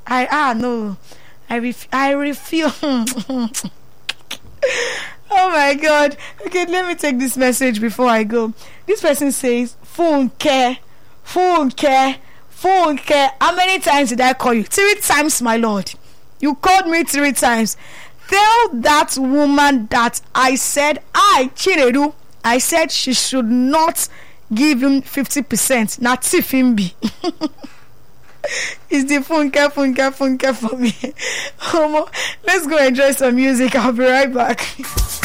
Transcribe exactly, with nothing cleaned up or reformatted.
I ah no. I ref- I refuse. Oh my God. Okay, let me take this message before I go. This person says, phone care, phone care, phone care. How many times did I call you? Three times, my lord. You called me three times. Tell that woman that I said, I, Chinedu, I said she should not give him fifty percent. Not Tifimbi. It's the phone care, phone care, phone care for me. Let's go enjoy some music. I'll be right back.